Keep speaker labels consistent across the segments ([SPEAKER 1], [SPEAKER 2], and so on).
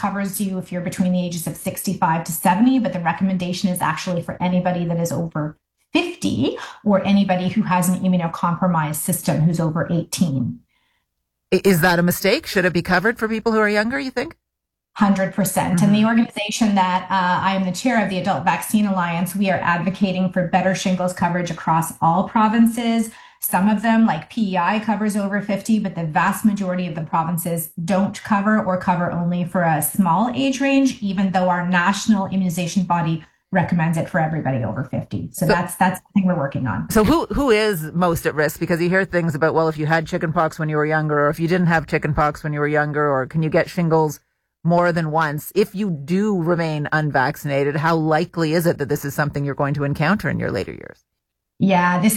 [SPEAKER 1] covers you if you're between the ages of 65 to 70, but the recommendation is actually for anybody that is over 50 or anybody who has an immunocompromised system who's over 18.
[SPEAKER 2] Is that a mistake? Should it be covered for people who are younger, you think?
[SPEAKER 1] 100%. Mm-hmm. And the organization that I am the chair of, the Adult Vaccine Alliance, we are advocating for better shingles coverage across all provinces. Some of them, like PEI, covers over 50, but the vast majority of the provinces don't cover or cover only for a small age range, even though our national immunization body recommends it for everybody over 50. So that's something we're working on.
[SPEAKER 2] So who is most at risk? Because you hear things about, well, if you had chickenpox when you were younger, or if you didn't have chickenpox when you were younger, or can you get shingles more than once? If you do remain unvaccinated, how likely is it that this is something you're going to encounter in your later years?
[SPEAKER 1] Yeah, this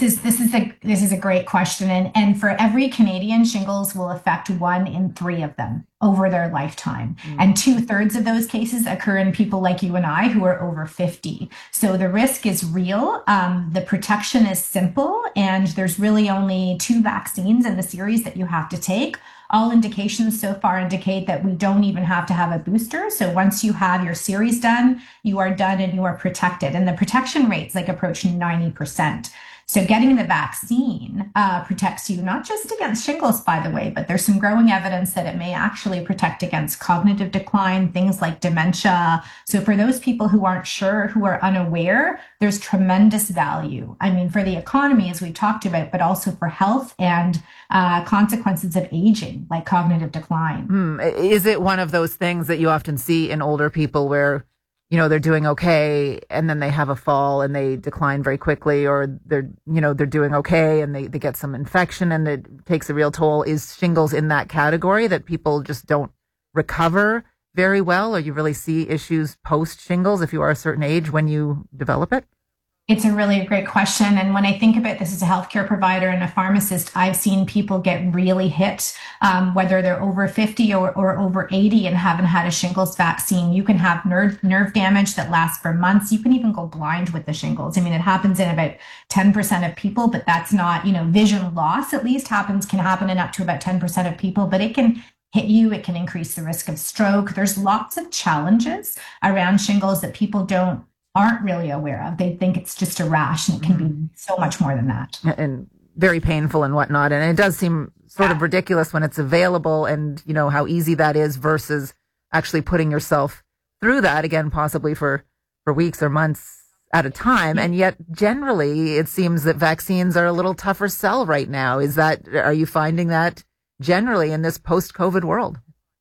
[SPEAKER 1] is a great question. And for every Canadian, shingles will affect 1 in 3 of them over their lifetime. And 2/3 of those cases occur in people like you and I who are over 50. So the risk is real. The protection is simple, and there's really only 2 vaccines in the series that you have to take. All indications so far indicate that we don't even have to have a booster. So once you have your series done, you are done and you are protected. And the protection rate's like approaching 90%. So getting the vaccine protects you not just against shingles, by the way, but there's some growing evidence that it may actually protect against cognitive decline, things like dementia. So for those people who aren't sure, who are unaware, there's tremendous value. I mean, for the economy, as we talked about, but also for health and consequences of aging, like cognitive decline.
[SPEAKER 2] Is it one of those things that you often see in older people where, you know, they're doing okay and then they have a fall and they decline very quickly, or they're doing okay and they get some infection and it takes a real toll? Is shingles in that category that people just don't recover very well, or you really see issues post shingles if you are a certain age when you develop it?
[SPEAKER 1] It's a really great question. And when I think about this as a healthcare provider and a pharmacist, I've seen people get really hit, whether they're over 50 or over 80 and haven't had a shingles vaccine. You can have nerve damage that lasts for months. You can even go blind with the shingles. I mean, it happens in about 10% of people, but that's not, vision loss at least can happen in up to about 10% of people, but it can hit you. It can increase the risk of stroke. There's lots of challenges around shingles that people aren't really aware of. They think it's just a rash, and it can be so much more than that.
[SPEAKER 2] And very painful and whatnot. And it does seem sort of ridiculous when it's available, and how easy that is versus actually putting yourself through that again, possibly for weeks or months at a time. And yet generally it seems that vaccines are a little tougher sell right now. Are you finding that generally in this post-COVID world?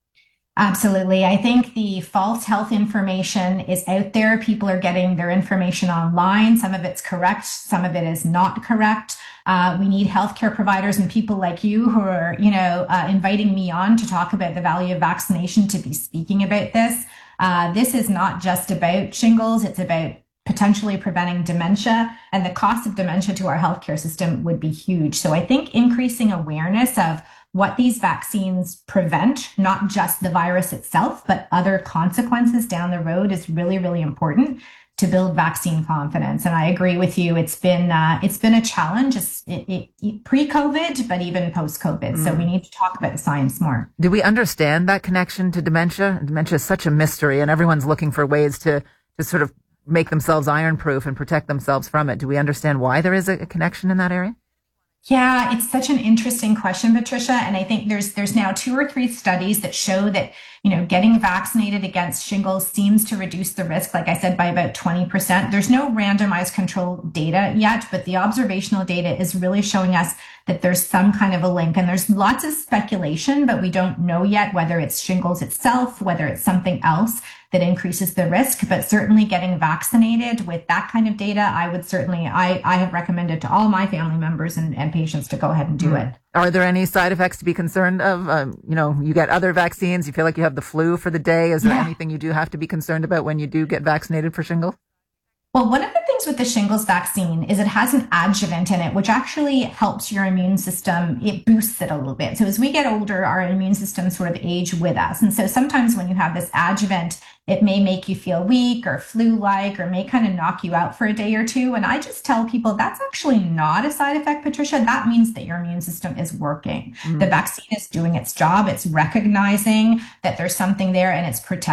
[SPEAKER 1] Absolutely. I think the false health information is out there. People are getting their information online. Some of it's correct. Some of it is not correct. We need healthcare providers and people like you who are, inviting me on to talk about the value of vaccination, to be speaking about this. This is not just about shingles. It's about potentially preventing dementia, and the cost of dementia to our healthcare system would be huge. So I think increasing awareness of what these vaccines prevent, not just the virus itself, but other consequences down the road, is really, really important to build vaccine confidence. And I agree with you. It's been a challenge pre-COVID, but even post-COVID. So we need to talk about the science more.
[SPEAKER 2] Do we understand that connection to dementia? Dementia is such a mystery, and everyone's looking for ways to sort of make themselves iron-proof and protect themselves from it. Do we understand why there is a connection in that area?
[SPEAKER 1] Yeah, it's such an interesting question, Patricia. And I think there's now 2 or 3 studies that show that, getting vaccinated against shingles seems to reduce the risk, like I said, by about 20%. There's no randomized control data yet, but the observational data is really showing us that there's some kind of a link. And there's lots of speculation, but we don't know yet whether it's shingles itself, whether it's something else that increases the risk. But certainly getting vaccinated with that kind of data, I have recommended to all my family members and patients to go ahead and do it.
[SPEAKER 2] Are there any side effects to be concerned of? You get other vaccines, you feel like you have the flu for the day. Is there anything you do have to be concerned about when you do get vaccinated for shingles?
[SPEAKER 1] Well, one of the things with the shingles vaccine is it has an adjuvant in it, which actually helps your immune system. It boosts it a little bit. So as we get older, our immune system sort of age with us. And so sometimes when you have this adjuvant, it may make you feel weak or flu-like, or may kind of knock you out for a day or two. And I just tell people that's actually not a side effect, Patricia. That means that your immune system is working. The vaccine is doing its job. It's recognizing that there's something there and it's protecting